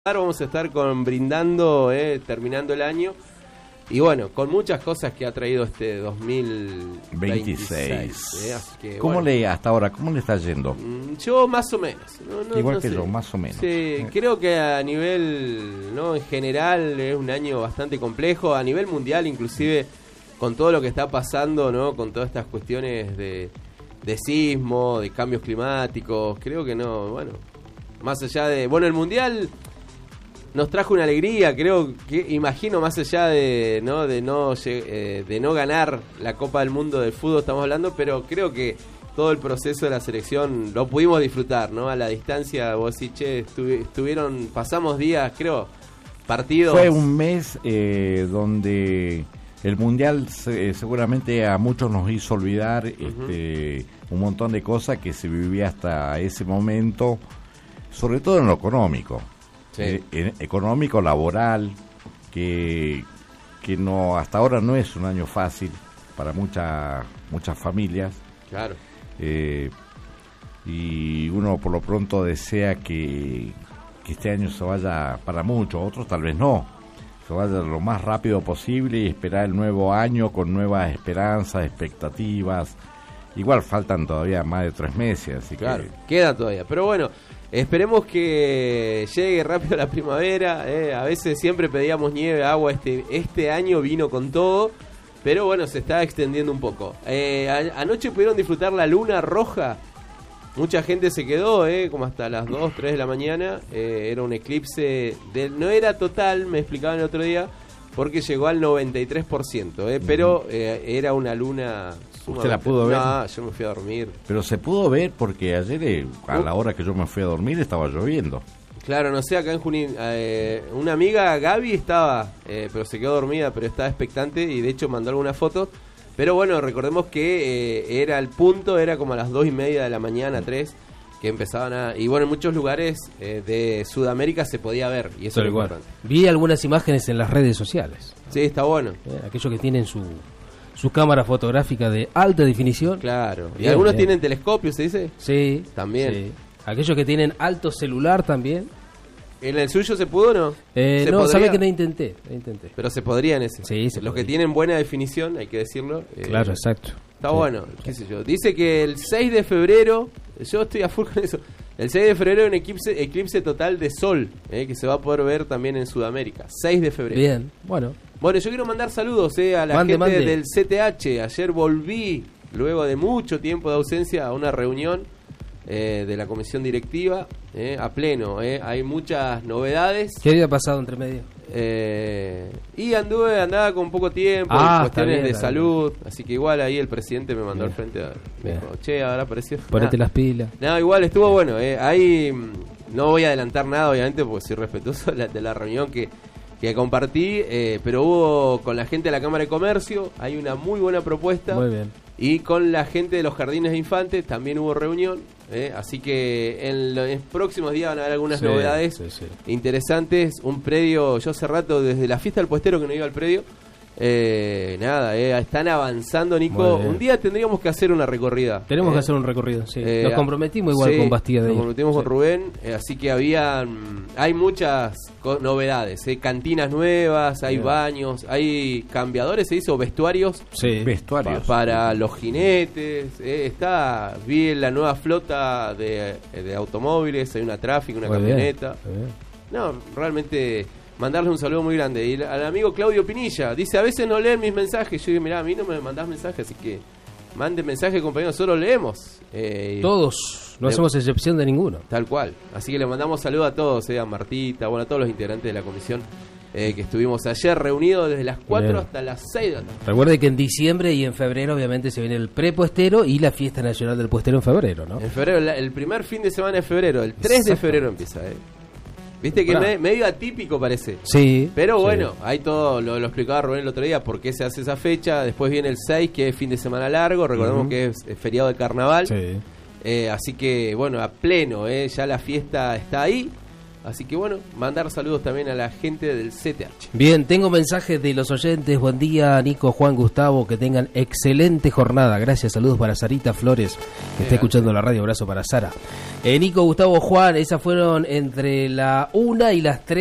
Vamos a estar brindando, terminando el año. Y bueno, con muchas cosas que ha traído este 2026. Así que, Hasta ahora, ¿cómo le está yendo? Yo más o menos. Igual que yo, más o menos. Sí, creo que a nivel, en general es un año bastante complejo. A nivel mundial, inclusive, con todo lo que está pasando, ¿no? Con todas estas cuestiones de sismo, de cambios climáticos. Creo que más allá de... Bueno, el mundial nos trajo una alegría, imagino, más allá de no ganar la Copa del Mundo del fútbol, estamos hablando, pero creo que todo el proceso de la selección lo pudimos disfrutar, ¿no? A la distancia, vos decís, pasamos días, partidos. Fue un mes donde el mundial seguramente a muchos nos hizo olvidar un montón de cosas que se vivía hasta ese momento, sobre todo en lo económico. Sí. Económico, laboral, que no, hasta ahora no es un año fácil para muchas familias. Claro. Y uno por lo pronto desea que este año se vaya, para muchos, otros tal vez no, se vaya lo más rápido posible y esperar el nuevo año con nuevas esperanzas, expectativas. Igual faltan todavía más de 3 meses, así claro, queda todavía, pero bueno, esperemos que llegue rápido la primavera. A veces siempre pedíamos nieve, agua, este año vino con todo, pero bueno, se está extendiendo un poco. Anoche pudieron disfrutar la luna roja. Mucha gente se quedó, como hasta las 2, 3 de la mañana. Era un eclipse, no era total, me explicaban el otro día, porque llegó al 93%, pero era una luna... ¿Usted la pudo ver? No, yo me fui a dormir. Pero se pudo ver porque ayer, a la hora que yo me fui a dormir, estaba lloviendo. Claro, no sé, acá en Junín, una amiga, Gaby, estaba, pero se quedó dormida, pero estaba expectante y de hecho mandó algunas fotos. Pero bueno, recordemos que era como a las 2:30 de la mañana, 3, que empezaban y bueno, en muchos lugares de Sudamérica se podía ver, y eso es importante. Vi algunas imágenes en las redes sociales. Sí, está bueno. Aquellos que tienen su cámara fotográfica de alta definición. Claro. ¿Y algunos tienen telescopio, se dice? Sí. También. Sí. Aquellos que tienen alto celular también. ¿En el suyo se pudo o no? No, sabe que no intenté. Pero se podría en ese. Sí, los que tienen buena definición, hay que decirlo. Claro, exacto. Está bueno, qué sé yo. Dice que el 6 de febrero, yo estoy a full con eso, el 6 de febrero un eclipse total de sol, que se va a poder ver también en Sudamérica. 6 de febrero. Bien, bueno. Bueno, yo quiero mandar saludos a la gente del CTH. Ayer volví, luego de mucho tiempo de ausencia, a una reunión de la comisión directiva, a pleno. Hay muchas novedades. ¿Qué había pasado entre medio? Y andaba con poco tiempo, cuestiones de salud, así que igual ahí el presidente me mandó al frente, me dijo, ahora apareció. Ponete las pilas. No, igual estuvo bueno. Ahí no voy a adelantar nada, obviamente, porque soy respetuoso de la reunión que compartí, pero hubo con la gente de la Cámara de Comercio, hay una muy buena propuesta. Muy bien. Y con la gente de los jardines de infantes también hubo reunión, así que en los próximos días van a haber algunas novedades interesantes. Un predio, yo hace rato, desde la fiesta del puestero que no iba al predio, están avanzando, Nico. Un día tendríamos que hacer una recorrida. Tenemos que hacer un recorrido, sí. Nos comprometimos igual con Bastida de Nos comprometimos con Rubén, así que hay muchas novedades, cantinas nuevas, hay baños, hay cambiadores, se dice, o vestuarios. Sí, vestuarios. Para los jinetes, vi la nueva flota de automóviles, hay una Traffic, una camioneta. No, realmente... Mandarle un saludo muy grande. Y al amigo Claudio Pinilla, dice, a veces no leen mis mensajes. Yo digo, mirá, a mí no me mandás mensajes, así que mande mensaje, compañero, nosotros leemos. Todos, no hacemos excepción de ninguno. Tal cual. Así que le mandamos saludo a todos, a Martita, a todos los integrantes de la comisión que estuvimos ayer reunidos desde las 4 hasta las 6 de la tarde. Recuerde que en diciembre y en febrero obviamente se viene el prepuestero y la fiesta nacional del puestero en febrero, ¿no? En febrero, el primer fin de semana de febrero, el 3 de febrero empieza, Viste que medio atípico parece. Sí. Pero bueno, hay todo, lo explicaba Rubén el otro día, por qué se hace esa fecha. Después viene el 6, que es fin de semana largo. Recordemos que es feriado de carnaval. Sí. Así que, bueno, a pleno, ya la fiesta está ahí. Así que bueno, mandar saludos también a la gente del CTH. Bien, tengo mensajes de los oyentes. Buen día, Nico, Juan, Gustavo. Que tengan excelente jornada. Gracias, saludos para Sarita Flores, que está escuchando la radio. Abrazo para Sara. Nico, Gustavo, Juan, esas fueron entre la 1 y las 3.